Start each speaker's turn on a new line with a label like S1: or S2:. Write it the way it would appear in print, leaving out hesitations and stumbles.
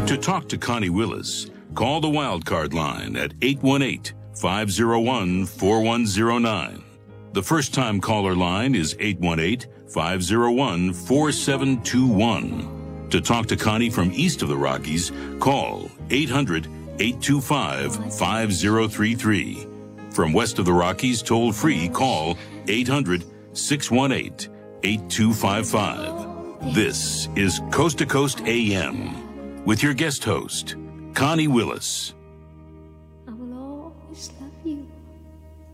S1: To talk to Connie Willis, call the Wildcard line at 818-501-4109. The first-time caller line is 818-501-4721. To talk to Connie from east of the Rockies, call 800-825-5033. From west of the Rockies, toll-free, call 800-618-8255. This is Coast to Coast AM with your guest host, Connie Willis.